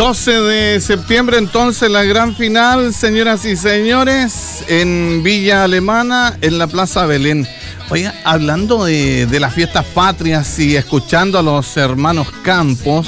12 de septiembre, entonces, la gran final, señoras y señores, en Villa Alemana, en la Plaza Belén. Oiga, hablando de las fiestas patrias y escuchando a los hermanos Campos,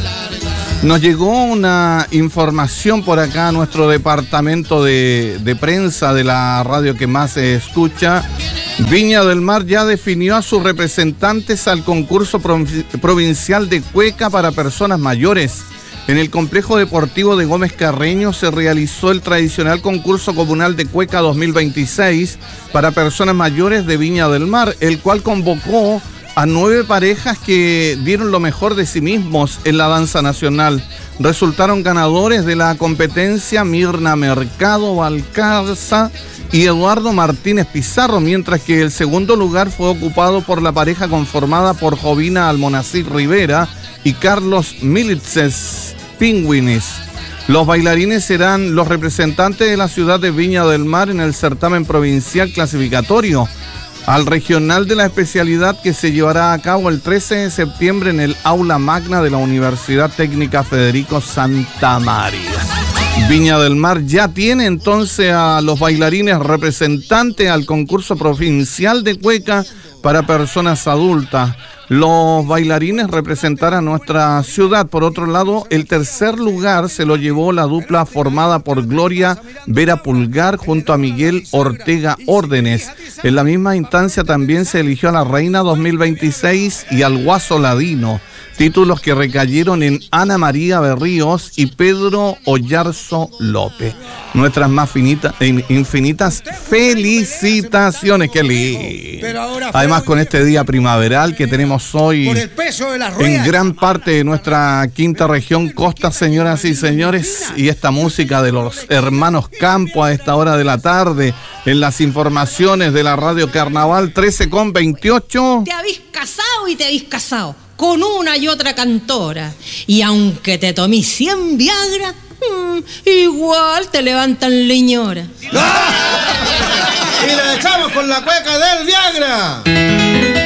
nos llegó una información por acá a nuestro departamento de prensa de la radio que más se escucha. Viña del Mar ya definió a sus representantes al concurso provincial de cueca para personas mayores. En el complejo deportivo de Gómez Carreño se realizó el tradicional concurso comunal de cueca 2026 para personas mayores de Viña del Mar, el cual convocó a 9 parejas que dieron lo mejor de sí mismos en la danza nacional. Resultaron ganadores de la competencia Mirna Mercado Valcarza y Eduardo Martínez Pizarro, mientras que el segundo lugar fue ocupado por la pareja conformada por Jovina Almonacid Rivera y Carlos Militzes Pingüines. Los bailarines serán los representantes de la ciudad de Viña del Mar en el certamen provincial clasificatorio al regional de la especialidad que se llevará a cabo el 13 de septiembre en el aula magna de la Universidad Técnica Federico Santa María. Viña del Mar ya tiene entonces a los bailarines representantes al concurso provincial de cueca para personas adultas. Los bailarines representarán a nuestra ciudad. Por otro lado, el tercer lugar se lo llevó la dupla formada por Gloria Vera Pulgar junto a Miguel Ortega Órdenes. En la misma instancia también se eligió a la Reina 2026 y al Guaso Ladino, títulos que recayeron en Ana María Berríos y Pedro Ollarzo López. Nuestras más infinitas felicitaciones, Kelly. Además, con este día primaveral que tenemos hoy por el peso de las ruedas en gran parte de nuestra quinta región costa, señoras y señores, y esta música de los hermanos Campo a esta hora de la tarde en las informaciones de la Radio Carnaval 13:28. Te habéis casado y te habéis casado con una y otra cantora, y aunque te tomís 100 Viagra, igual te levantan leñora. y le echamos con la cueca del Viagra.